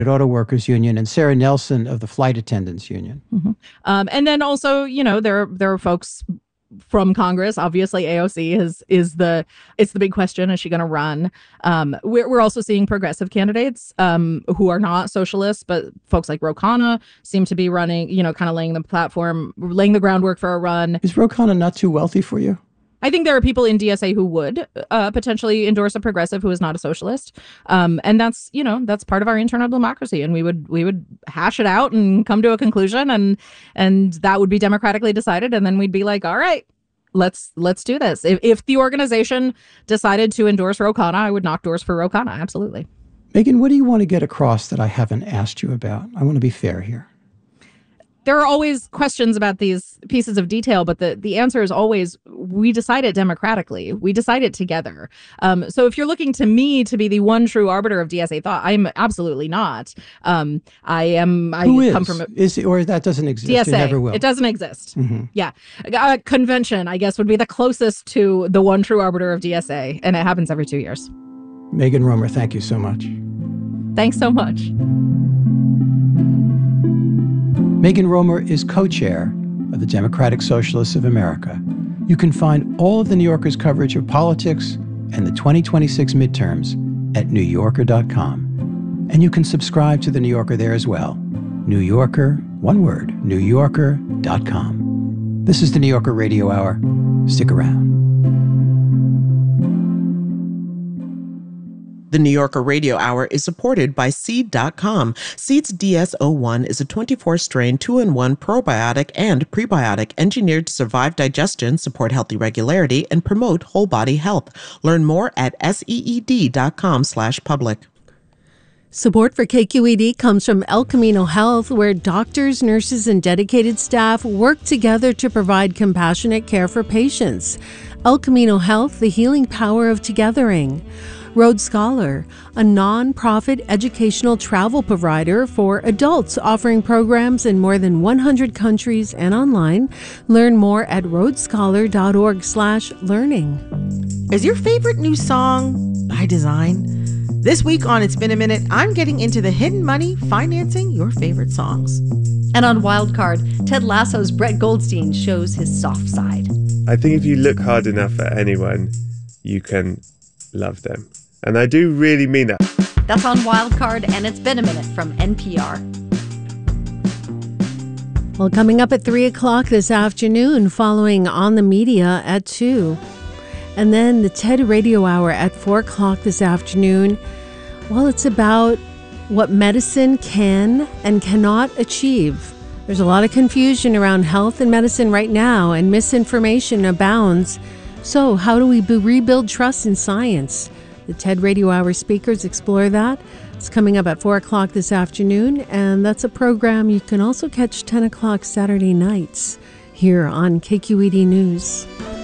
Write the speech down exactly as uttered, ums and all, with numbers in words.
Auto Workers Union, and Sarah Nelson of the Flight Attendants Union. Mm-hmm. Um, and then also, you know, there there are folks from Congress. Obviously, A O C is is the it's the big question. Is she going to run? Um, we're we're also seeing progressive candidates um, who are not socialists, but folks like Ro Khanna seem to be running. You know, kind of laying the platform, laying the groundwork for a run. Is Ro Khanna not too wealthy for you? I think there are people in D S A who would uh, potentially endorse a progressive who is not a socialist, um, and that's you know that's part of our internal democracy, and we would we would hash it out and come to a conclusion, and and that would be democratically decided, and then we'd be like, all right, let's let's do this. If if the organization decided to endorse Ro Khanna, I would not endorse for Ro Khanna, absolutely. Megan, what do you want to get across that I haven't asked you about? I want to be fair here. There are always questions about these pieces of detail, but the, the answer is always, we decide it democratically. We decide it together. Um, so if you're looking to me to be the one true arbiter of D S A thought, I'm absolutely not. Um, I am. I Who is? come from a, is it, or that doesn't exist? D S A. It never will. It doesn't exist. Mm-hmm. Yeah. A convention, I guess, would be the closest to the one true arbiter of D S A, and it happens every two years. Megan Romer, thank you so much. Thanks so much. Megan Romer is co-chair of the Democratic Socialists of America. You can find all of the New Yorker's coverage of politics and the twenty twenty-six midterms at new yorker dot com. And you can subscribe to The New Yorker there as well. New Yorker, one word, new yorker dot com. This is The New Yorker Radio Hour. Stick around. The New Yorker Radio Hour is supported by Seed dot com. Seed's D S zero one is a twenty-four strain two in one probiotic and prebiotic engineered to survive digestion, support healthy regularity, and promote whole body health. Learn more at seed dot com slash public. Support for K Q E D comes from El Camino Health, where doctors, nurses, and dedicated staff work together to provide compassionate care for patients. El Camino Health, the healing power of togethering. Road Scholar, a non-profit educational travel provider for adults offering programs in more than one hundred countries and online. Learn more at road scholar dot org slash learning. Is your favorite new song by design? This week on It's Been a Minute, I'm getting into the hidden money financing your favorite songs. And on Wildcard, Ted Lasso's Brett Goldstein shows his soft side. I think if you look hard enough at anyone, you can love them. And I do really mean that. That's on Wildcard, and It's Been a Minute from N P R. Well, coming up at three o'clock this afternoon, following On the Media at two. And then the TED Radio Hour at four o'clock this afternoon. Well, it's about what medicine can and cannot achieve. There's a lot of confusion around health and medicine right now, and misinformation abounds. So how do we be- rebuild trust in science? The TED Radio Hour speakers explore that. It's coming up at four o'clock this afternoon, and that's a program you can also catch ten o'clock Saturday nights here on K Q E D News.